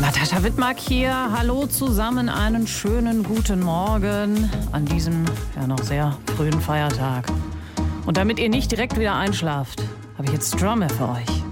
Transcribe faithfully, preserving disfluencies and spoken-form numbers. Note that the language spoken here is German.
Natascha Wittmark hier. Hallo zusammen, einen schönen guten Morgen an diesem ja noch sehr frühen Feiertag. Und damit ihr nicht direkt wieder einschlaft, habe ich jetzt Stromae für euch.